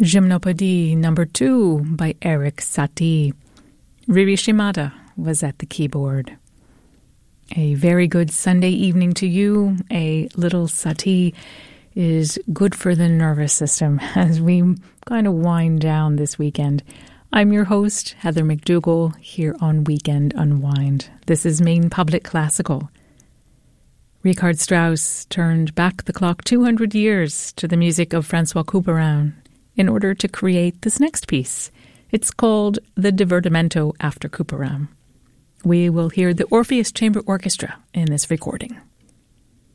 Gymnopédie number 2 by Erik Satie. Riri Shimada was at the keyboard. A very good Sunday evening to you. A little Satie is good for the nervous system as we kind of wind down this weekend. I'm your host, Heather McDougall, here on Weekend Unwind. This is Maine Public Classical. Richard Strauss turned back the clock 200 years to the music of Francois Couperin in order to create this next piece. It's called the Divertimento after Couperin. We will hear the Orpheus Chamber Orchestra in this recording.